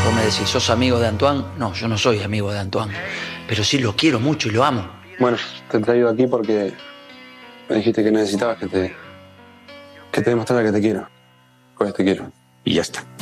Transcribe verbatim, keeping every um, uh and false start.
Vos me decís, ¿sos amigo de Antoine? No, yo no soy amigo de Antoine, pero sí lo quiero mucho y lo amo. Bueno, te he traído aquí porque me dijiste que necesitabas que te, que te demostrara que te quiero. Pues te quiero. Y ya está.